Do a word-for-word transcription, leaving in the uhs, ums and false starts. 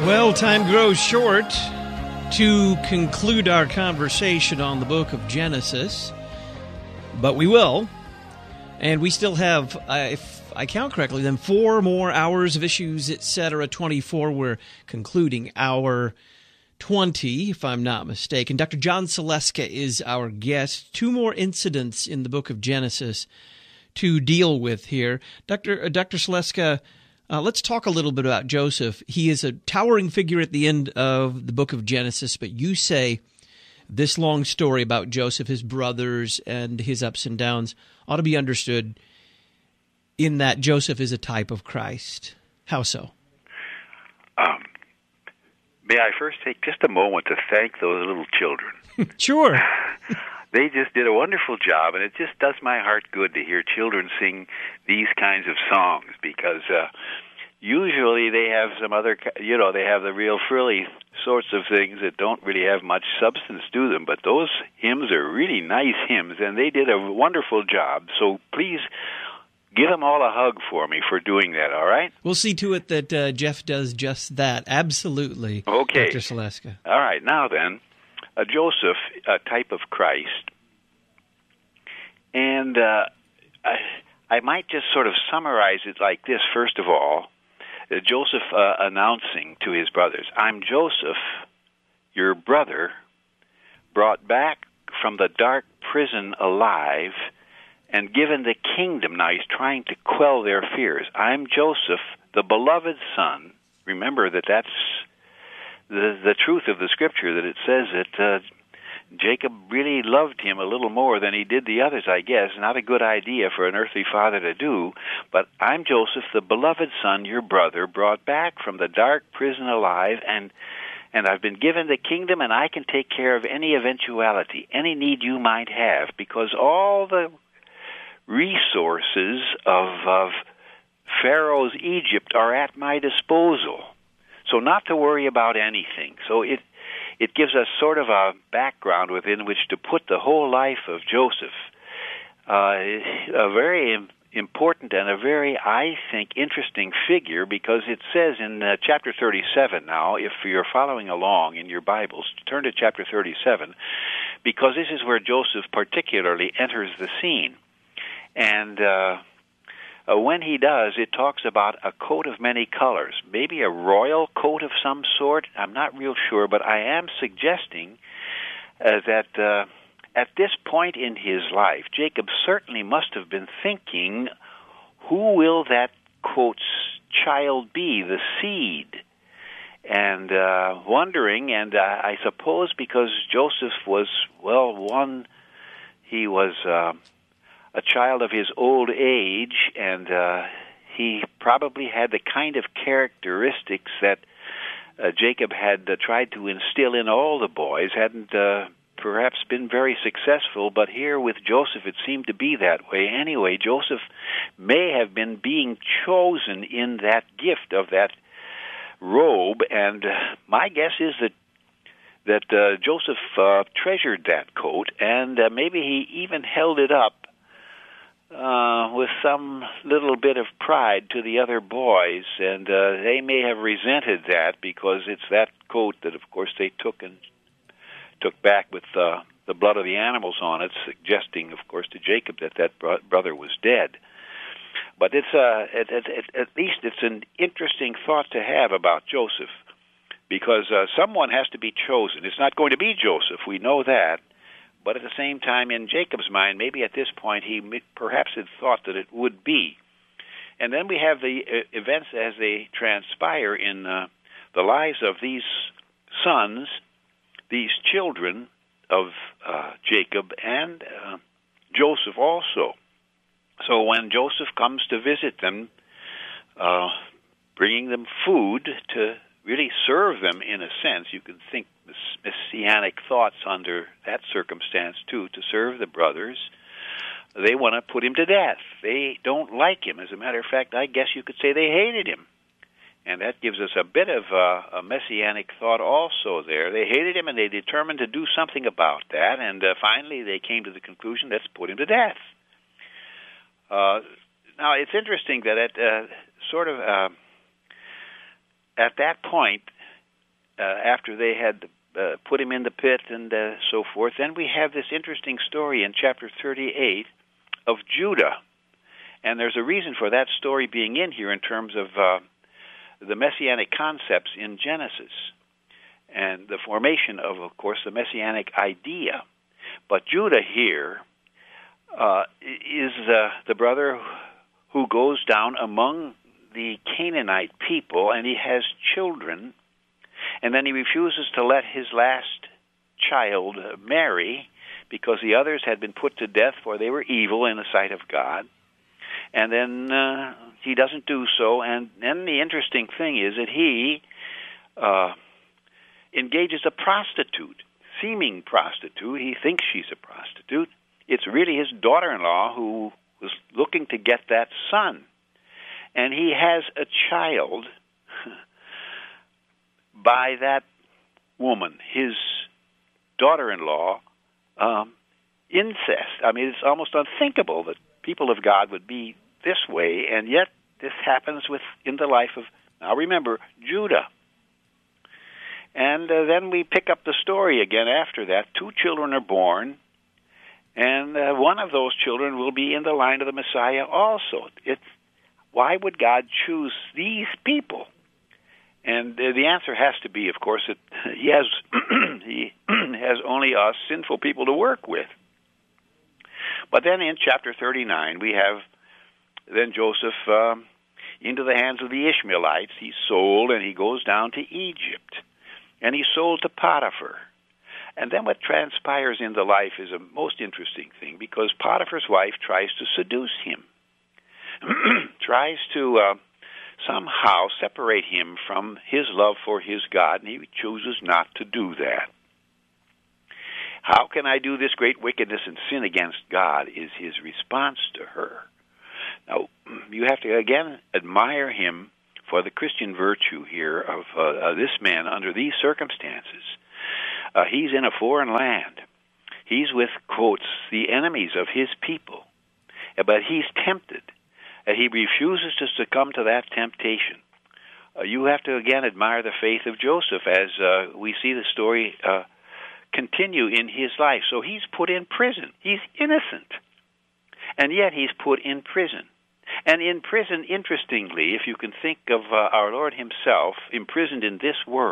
Well, time grows short to conclude our conversation on the book of Genesis, but we will. And we still have, uh, if I count correctly, then four more hours of issues, et cetera, twenty-four. We're concluding hour twenty, if I'm not mistaken. Doctor John Saleska is our guest. Two more incidents in the book of Genesis to deal with here. Doctor Uh, Doctor Saleska, uh, let's talk a little bit about Joseph. He is a towering figure at the end of the book of Genesis, but you say this long story about Joseph, his brothers, and his ups and downs ought to be understood in that Joseph is a type of Christ. How so? Um, may I first take just a moment to thank those little children? Sure. They just did a wonderful job, and it just does my heart good to hear children sing these kinds of songs, because uh, usually they have some other, you know, they have the real frilly sorts of things that don't really have much substance to them, but those hymns are really nice hymns, and they did a wonderful job. So please give them all a hug for me for doing that, all right? We'll see to it that uh, Jeff does just that. Absolutely. Okay. Doctor Saleska. All right, now then, uh, Joseph, a type of Christ, and uh, I, I might just sort of summarize it like this, first of all. Uh, Joseph uh, announcing to his brothers, I'm Joseph, your brother, brought back from the dark prison alive and given the kingdom. Now he's trying to quell their fears. I'm Joseph, the beloved son. Remember that that's the, the truth of the Scripture, that it says that uh, Jacob really loved him a little more than he did the others, I guess. Not a good idea for an earthly father to do. But I'm Joseph, the beloved son, your brother, brought back from the dark prison alive, and and I've been given the kingdom, and I can take care of any eventuality, any need you might have, because all the resources of, of Pharaoh's Egypt are at my disposal. So not to worry about anything. So it It gives us sort of a background within which to put the whole life of Joseph. Uh, a very important and a very, I think, interesting figure, because it says in uh, chapter thirty-seven now, if you're following along in your Bibles, turn to chapter thirty-seven, because this is where Joseph particularly enters the scene. And uh, Uh, when he does, it talks about a coat of many colors, maybe a royal coat of some sort. I'm not real sure, but I am suggesting uh, that uh, at this point in his life, Jacob certainly must have been thinking, who will that, quote, child be, the seed? And uh, wondering, and uh, I suppose because Joseph was, well, one, he was Uh, a child of his old age, and uh, he probably had the kind of characteristics that uh, Jacob had uh, tried to instill in all the boys. Hadn't uh, perhaps been very successful, but here with Joseph it seemed to be that way. Anyway, Joseph may have been being chosen in that gift of that robe, and uh, my guess is that that uh, Joseph uh, treasured that coat, and uh, maybe he even held it up Uh, with some little bit of pride to the other boys, and uh, they may have resented that, because it's that coat that, of course, they took and took back with uh, the blood of the animals on it, suggesting, of course, to Jacob that that bro- brother was dead. But it's uh, at, at, at least it's an interesting thought to have about Joseph, because uh, someone has to be chosen. It's not going to be Joseph, we know that. But at the same time, in Jacob's mind, maybe at this point he perhaps had thought that it would be. And then we have the uh, events as they transpire in uh, the lives of these sons, these children of uh, Jacob, and uh, Joseph also. So when Joseph comes to visit them, uh, bringing them food to really serve them in a sense, you can think messianic thoughts under that circumstance too, to serve the brothers, they want to put him to death. They don't like him. As a matter of fact, I guess you could say they hated him. And that gives us a bit of uh, a messianic thought also there. They hated him, and they determined to do something about that, and uh, finally they came to the conclusion, let's put him to death. Uh, now, it's interesting that at uh, sort of uh, at that point, uh, after they had uh, put him in the pit and uh, so forth, then we have this interesting story in chapter thirty-eight of Judah. And there's a reason for that story being in here in terms of uh, the messianic concepts in Genesis and the formation of, of course, the messianic idea. But Judah here uh, is uh, the brother who goes down among the Canaanite people, and he has children, and then he refuses to let his last child marry because the others had been put to death for they were evil in the sight of God. And then uh, he doesn't do so, and then the interesting thing is that he uh, engages a prostitute, seeming prostitute. He thinks she's a prostitute. It's really his daughter-in-law who was looking to get that son. And he has a child by that woman, his daughter-in-law, um, incest. I mean, it's almost unthinkable that people of God would be this way, and yet this happens with in the life of, now remember, Judah. And uh, then we pick up the story again after that. Two children are born, and uh, one of those children will be in the line of the Messiah also. It's, why would God choose these people? And uh, the answer has to be, of course, that he has he has only us sinful people to work with. But then in chapter thirty-nine, we have then Joseph um, into the hands of the Ishmaelites. He's sold, and he goes down to Egypt. And he's sold to Potiphar. And then what transpires in the life is a most interesting thing, because Potiphar's wife tries to seduce him, tries to uh, somehow separate him from his love for his God, and he chooses not to do that. How can I do this great wickedness and sin against God is his response to her. Now, you have to, again, admire him for the Christian virtue here of uh, uh, this man under these circumstances. Uh, he's in a foreign land. He's with, quotes, the enemies of his people. But he's tempted, and he refuses to succumb to that temptation. Uh, you have to, again, admire the faith of Joseph as uh, we see the story uh, continue in his life. So he's put in prison. He's innocent, and yet he's put in prison. And in prison, interestingly, if you can think of uh, our Lord himself imprisoned in this world,